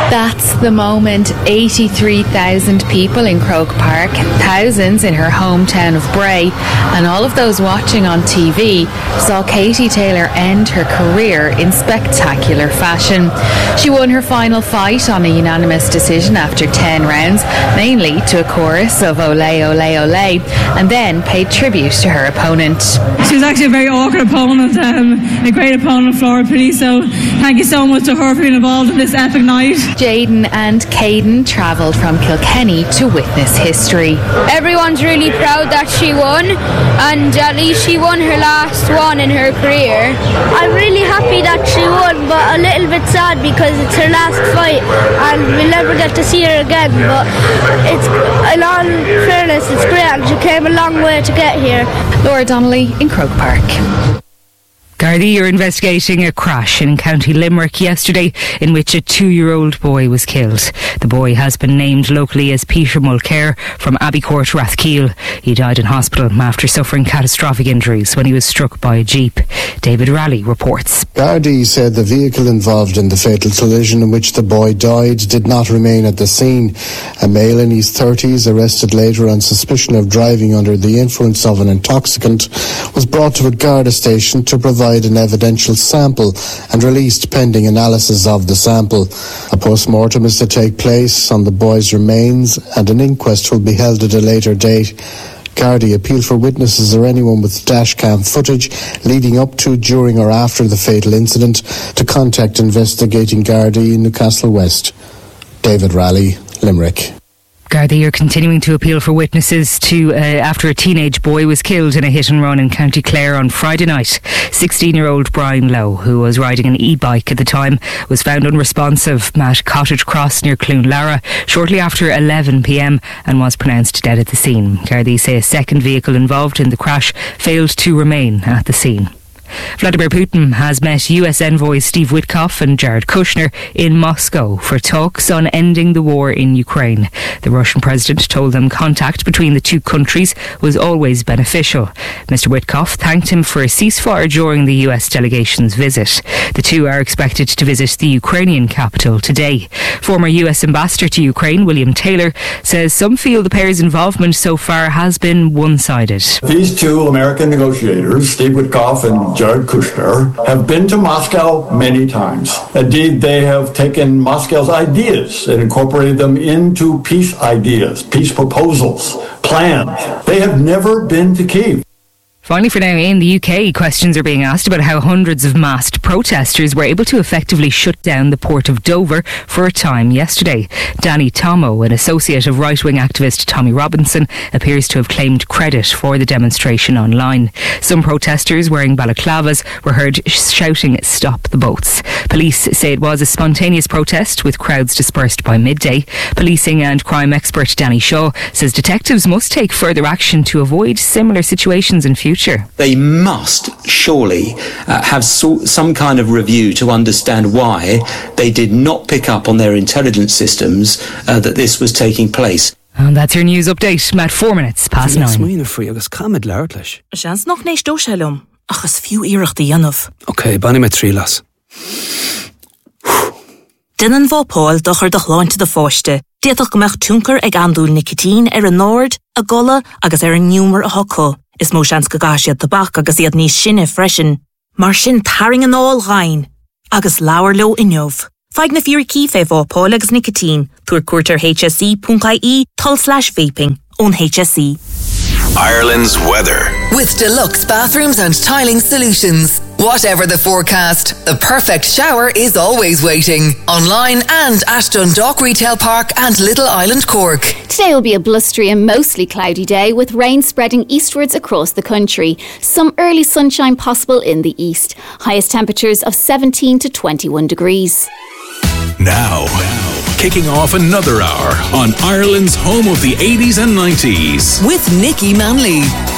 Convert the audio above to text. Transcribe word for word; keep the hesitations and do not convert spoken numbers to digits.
That's the moment. eighty-three thousand people in Croke Park, thousands in her hometown of Bray, and all of those watching on T V saw Katie Taylor end her career in spectacular fashion. She won her final fight on a unanimous decision after ten rounds, mainly to a chorus of Olé, Olé, Olé, and then paid tribute to her opponent. She was actually a very awkward opponent, um, a great opponent, Flora Pretty, so thank you so much to her for being involved in this epic night. Jaden and Caden travelled from Kilkenny to witness history. Everyone's really proud that she won, and at least she won her last one in her career. I'm really happy that she won, but a little bit sad because it's her last fight and we'll never get to see her again. But it's, in all fairness, it's great and she came a long way to get here. Laura Donnelly in Croke Park. Gardaí are investigating a crash in County Limerick yesterday in which a two-year-old boy was killed. The boy has been named locally as Peter Mulcair from Abbeycourt, Rathkeale. He died in hospital after suffering catastrophic injuries when he was struck by a jeep. David Raleigh reports. Gardaí said the vehicle involved in the fatal collision in which the boy died did not remain at the scene. A male in his thirties, arrested later on suspicion of driving under the influence of an intoxicant, was brought to a Garda station to provide an evidential sample and released pending analysis of the sample. A post-mortem is to take place on the boy's remains and an inquest will be held at a later date. Gardaí appeal for witnesses or anyone with dashcam footage leading up to, during or after the fatal incident to contact investigating Gardaí in Newcastle West. David Raleigh, Limerick. Gardaí are continuing to appeal for witnesses to uh, after a teenage boy was killed in a hit and run in County Clare on Friday night. sixteen-year-old Brian Lowe, who was riding an e-bike at the time, was found unresponsive at Cottage Cross near Cloonlara shortly after eleven p.m. and was pronounced dead at the scene. Gardaí say a second vehicle involved in the crash failed to remain at the scene. Vladimir Putin has met U S envoys Steve Witkoff and Jared Kushner in Moscow for talks on ending the war in Ukraine. The Russian president told them contact between the two countries was always beneficial. Mister Witkoff thanked him for a ceasefire during the U S delegation's visit. The two are expected to visit the Ukrainian capital today. Former U S ambassador to Ukraine, William Taylor, says some feel the pair's involvement so far has been one-sided. These two American negotiators, Steve Witkoff and Jared Kushner, have been to Moscow many times. Indeed, they have taken Moscow's ideas and incorporated them into peace ideas, peace proposals, plans. They have never been to Kyiv. Finally, for now, in the U K, questions are being asked about how hundreds of masked protesters were able to effectively shut down the port of Dover for a time yesterday. Danny Tomo, an associate of right-wing activist Tommy Robinson, appears to have claimed credit for the demonstration online. Some protesters wearing balaclavas were heard shouting, "Stop the boats." Police say it was a spontaneous protest with crowds dispersed by midday. Policing and crime expert Danny Shaw says detectives must take further action to avoid similar situations in future. They must surely uh, have so, some kind of review to understand why they did not pick up on their intelligence systems uh, that this was taking place. And that's your news update, Matt, four minutes past nine. Seans noch nééis dóisilumm, achas fiú iireachta dhéanamh. Ok, banna me trí las. Dinan bhópáil dochar do chláinte do fáiste. Déadach go meach túncar ag andúil nicotine ar an nord, a gola agus ar an númar a hoco. Is mó seans go gáisiad tabach agus iad níos sinne freisin. Mar sin taring an all ghain, agus lauer lo inniuv. Feig na fiúr cífe bhópáil agus nicotine, tuair cuairtear H S E dot I E tull slash vaping on H S E. Ireland's weather. With Deluxe Bathrooms and Tiling Solutions. Whatever the forecast, the perfect shower is always waiting. Online and at Dundalk Retail Park and Little Island, Cork. Today will be a blustery and mostly cloudy day with rain spreading eastwards across the country. Some early sunshine possible in the east. Highest temperatures of seventeen to twenty-one degrees. Now, now, kicking off another hour on Ireland's home of the eighties and nineties. With Nikki Manley.